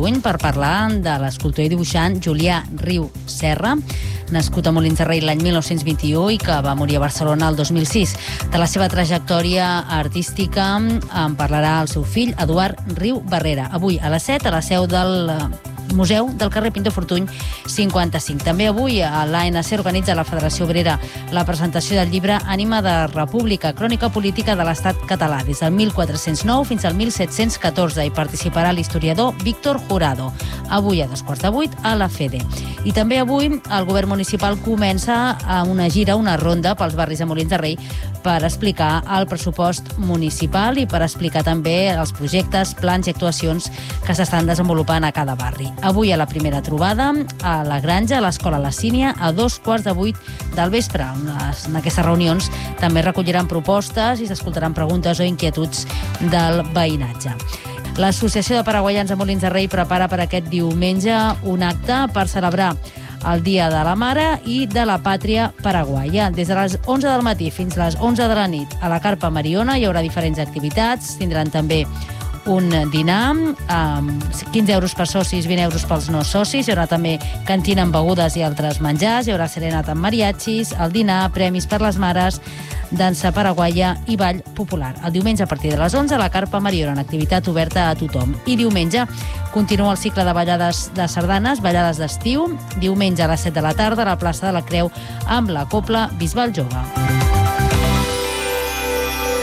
Fortuny per parlar de l'escultor i dibuixant Julià Riu Serra, nascut a Molins de Rei l'any 1921 i que va morir a Barcelona el 2006. De la seva trajectòria artística en parlarà el seu fill, Eduard Riu Barrera. Avui a les 7 a la seu del Museu del carrer Pintor Fortuny 55. També avui a l'ANC organitza la Federació Obrera la presentació del llibre Ànima de República, crònica política de l'Estat català, des del 1409 fins al 1714. Hi participarà l'historiador Víctor Jurado. Avui a 7:15 a la FEDE. I també avui el govern municipal comença una gira, una ronda pels barris de Molins de Rei per explicar el pressupost municipal i per explicar també els projectes, plans i actuacions que s'estan desenvolupant a cada barri. Avui a la primera trobada a la Granja, a l'Escola La Sínia, a 7:15 del vespre. En aquestes reunions també recolliran propostes i s'escoltaran preguntes o inquietuds del veïnatge. L'Associació de Paraguaians de Molins de Rei prepara per aquest diumenge un acte per celebrar el Dia de la Mare i de la Pàtria Paraguaia. Des de les 11 del matí fins a les 11 de la nit a la Carpa Mariona hi haurà diferents activitats. Tindran també un dinar, 15 euros per socis, 20 euros pels no socis. Hi haurà també cantina amb begudes i altres menjars, hi haurà serenata amb mariachis, el dinar, premis per les mares, dansa paraguaia i ball popular. El diumenge a partir de les 11 a la Carpa Mariona, en activitat oberta a tothom. I diumenge continua el cicle de ballades de sardanes, ballades d'estiu, diumenge a les 7 de la tarda a la plaça de la Creu amb la Cobla Bisbal Jove.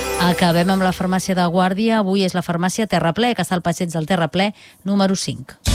Acabem amb la farmàcia de Guàrdia. Avui és la farmàcia Terraplè, que està al passeig del Terraplè número 5.